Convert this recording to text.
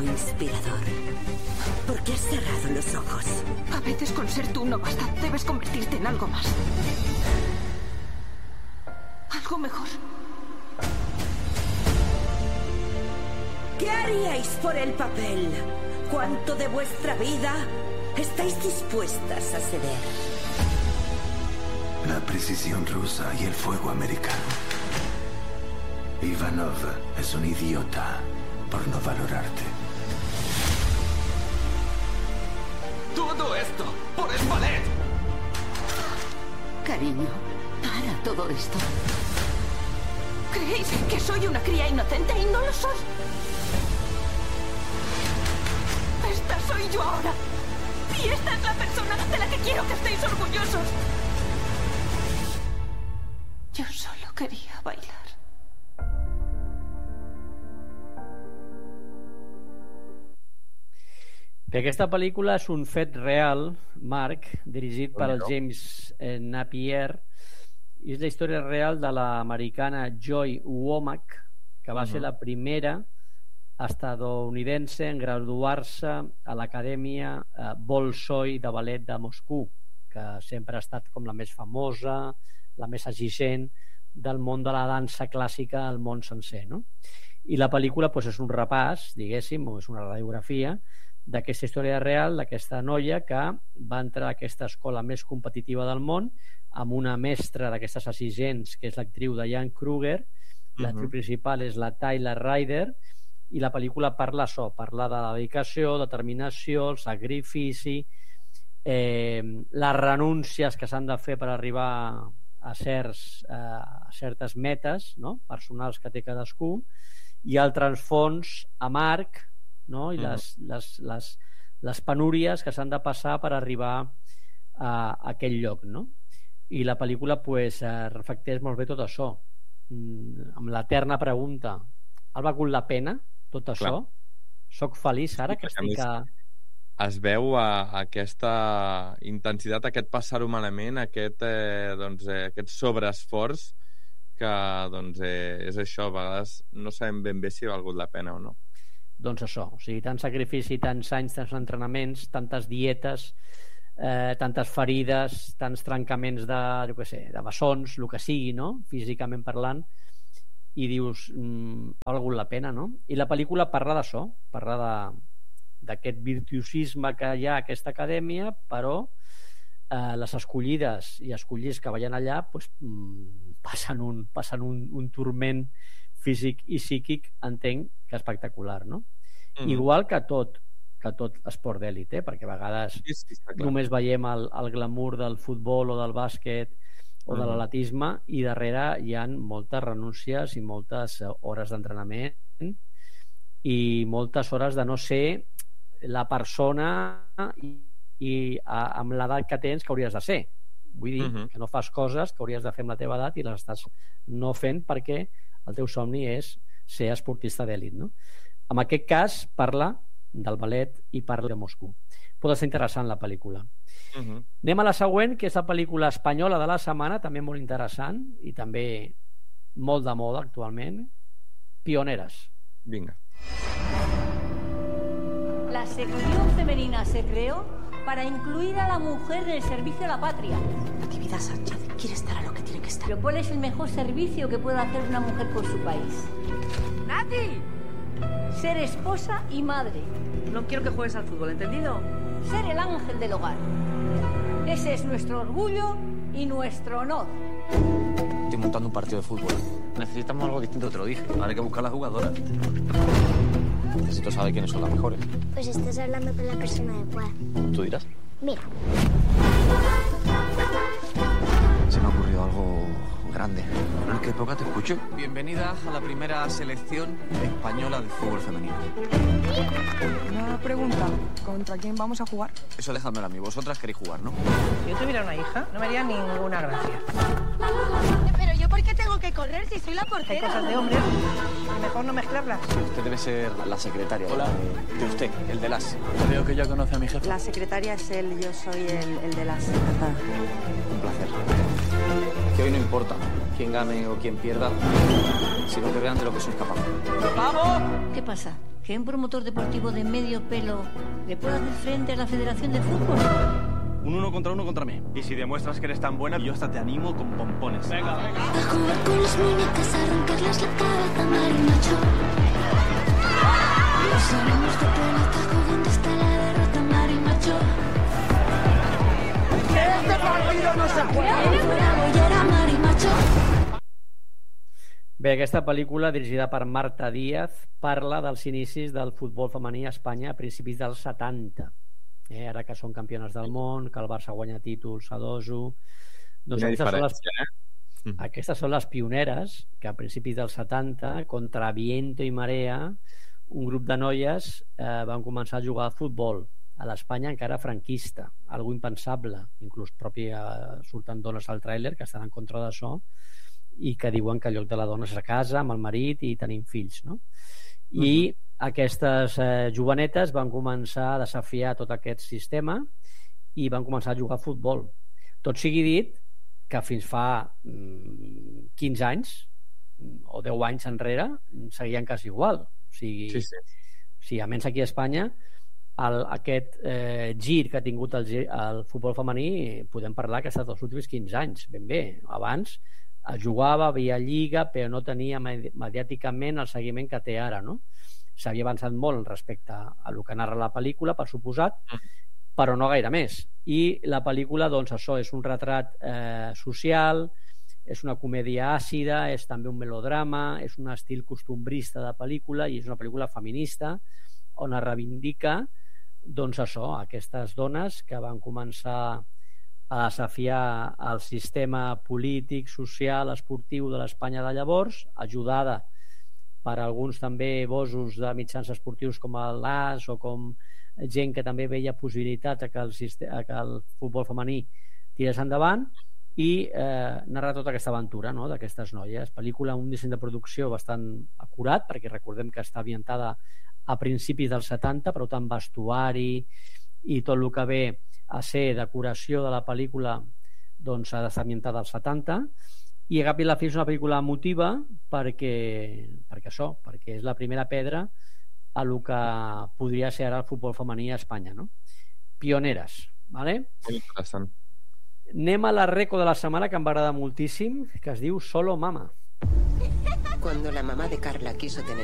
inspirador. ¿Por qué has cerrado los ojos? A veces con ser tú no basta. Debes convertirte en algo más. Algo mejor. ¿Qué haríais por el papel? ¿Cuánto de vuestra vida estáis dispuestas a ceder? La precisión rusa y el fuego americano. Ivanov es un idiota por no valorarte. ¡Todo esto por el ballet! Cariño, para todo esto. ¿Creéis que soy una cría inocente y no lo soy? Esta soy yo ahora. Y esta es la persona de la que quiero que estéis orgullosos. Yo solo quería bailar. Aquesta pel·lícula és un fet real, Marc, dirigit per el James Napier, i és la història real de l'americana Joy Womack, que va ser la primera estadounidense en graduar-se a l'Acadèmia Bolshoi de Ballet de Moscou, que sempre ha estat com la més famosa, la més exigent del món de la dansa clàssica al món sencer, no? I la pel·lícula doncs, és un repàs, diguéssim, o és una radiografia d'aquesta història real, d'aquesta noia que va entrar a aquesta escola més competitiva del món amb una mestra d'aquestes exigents, que és l'actriu Diane Kruger. L'actriu principal és la Tyler Ryder, i la pel·lícula parla de la dedicació, determinació, el sacrifici, les renúncies que s'han de fer per arribar a certes metes, no?, personals que té cadascú, i el transfons amarg, no?, i les penúries que s'han de passar per arribar a aquell lloc, no? I la pel·lícula pues, reflecteix molt bé tot això, amb l'eterna pregunta: ha valgut la pena tot això? Clar. Soc feliç ara que estic es veu aquesta intensitat, aquest passar-ho malament, aquest sobreesforç que és això, a vegades no sabem ben bé si ha valgut la pena o no. Doncs això, o sigui, tant sacrifici, tants anys, tants entrenaments, tantes dietes, tantes ferides, tants trencaments de, jo què sé, de bessons, el que sigui, no?, físicament parlant, i dius, ha valgut la pena, no? I la pel·lícula parla d'això, parla d'aquest virtuosisme que hi ha a aquesta acadèmia, però les escollides i escollits que veien allà pues, passen un turment físic i psíquic, entenc que espectacular, no? Igual que tot esport d'èlit, perquè a vegades només veiem el glamour del futbol o del bàsquet o de l'atletisme, i darrere hi ha moltes renúncies i moltes hores d'entrenament i moltes hores de no ser la persona i amb l'edat que tens que hauries de ser. Vull dir que no fas coses que hauries de fer amb la teva edat i les estàs no fent perquè el teu somni és ser esportista d'èlit, no? En aquest cas parla del ballet i parla de Moscou. Pot ser interessant la pel·lícula. Anem a la següent, que és la pel·lícula espanyola de la setmana, també molt interessant i també molt de moda actualment, Pioneres. Vinga. La sección femenina se creó para incluir a la mujer en el servicio a la patria. Natividad Sánchez quiere estar a lo que tiene que estar. Pero ¿cuál es el mejor servicio que puede hacer una mujer por su país? ¡Nati! Ser esposa y madre. No quiero que juegues al fútbol, ¿entendido? Ser el ángel del hogar. Ese es nuestro orgullo y nuestro honor. Estoy montando un partido de fútbol. Necesitamos algo distinto, te lo dije. Ahora hay que buscar a las jugadoras. Necesito saber quiénes son las mejores. Pues estás hablando con la persona adecuada. ¿Tú dirás? Mira. Se me ha ocurrido algo grande. ¿En qué época te escucho? Bienvenida a la primera selección española de fútbol femenino. Una pregunta. ¿Contra quién vamos a jugar? Eso dejadmelo a mí. Vosotras queréis jugar, ¿no? Si yo tuviera una hija, no me haría ninguna gracia. Pero yo, ¿por qué tengo que correr si soy la Hay portera? cosas de hombres y mejor no mezclarlas. Usted debe ser la secretaria. Hola. De usted, el de las. Veo que ya conoce a mi jefe. La secretaria es él, yo soy el de las... Un placer. Que hoy no importa quién gane o quién pierda, sino que vean de lo que sois capaces. ¿Qué pasa? que un promotor deportivo de medio pelo le puede hacer frente a la Federación de Fútbol. Un 1 contra mí. Y si demuestras que eres tan buena, yo hasta te animo con pompones. Venga. A jugar con las muñecas, a arrancarles la cabeza, marimacho. Los ánimos de pelota, ¿dónde está la derrota, marimacho? ¡Que este partido no se juega! Fuera bollera, marimacho. Bé, aquesta pel·lícula, dirigida per Marta Díaz, parla dels inicis del futbol femení a Espanya a principis dels 70. Ara que són campiones del món, que el Barça guanya títols a dojo... Doncs aquestes són les pioneres que a principis dels 70, contra viento i marea, un grup de noies van començar a jugar a futbol a l'Espanya encara franquista, algo impensable. Inclús surten dones al tràiler que estan en contra d'això i que diuen que el lloc de la dona és a casa, amb el marit i tenim fills, no? I aquestes jovenetes van començar a desafiar tot aquest sistema i van començar a jugar a futbol. Tot sigui dit que fins fa 15 anys o 10 anys enrere seguien quasi igual. O sigui, almenys aquí a Espanya aquest gir que ha tingut el futbol femení podem parlar que ha estat els últims 15 anys, ben bé. Abans es jugava, havia lliga, però no tenia mediàticament el seguiment que té ara, no? S'havia avançat molt respecte a el que narra la pel·lícula, per suposat, però no gaire més. I la pel·lícula, doncs, això és un retrat social, és una comèdia àcida, és també un melodrama, és un estil costumbrista de pel·lícula i és una pel·lícula feminista on es reivindica, doncs això, aquestes dones que van començar a desafiar el sistema polític, social, esportiu de l'Espanya de llavors, ajudada per alguns també bossos de mitjans esportius com l'AS o com gent que també veia possibilitats que el futbol femení tirés endavant i narra tota aquesta aventura, no?, d'aquestes noies. Pel·lícula amb un disseny de producció bastant acurat, perquè recordem que està ambientada a principis dels 70, però tant vestuari i tot el que ve a ser decoració de la pel·lícula doncs ha d'estar ambientada als 70 i a cap i la fi és una pel·lícula emotiva perquè és la primera pedra a el que podria ser ara el futbol femení a Espanya, no? Pioneres, ¿vale? Molt interessant. Anem a la reco de la setmana que em va agradar moltíssim, que es diu Solo Mama. Cuando la mamá de Carla quiso tener